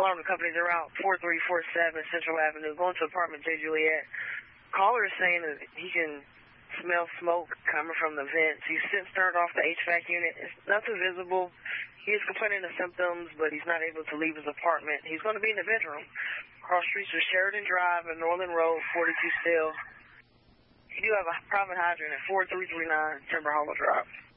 alarm companies around 4347 Central Avenue, going to apartment J. Juliet. Caller is saying that he can smell smoke coming from the vents. He's since turned off the HVAC unit. It's nothing visible. He is complaining of symptoms, but he's not able to leave his apartment. He's going to be in the bedroom. Cross streets with Sheridan Drive and Norland Road, 42 still. You do have a private hydrant at 4339 Timber Hollow Drive.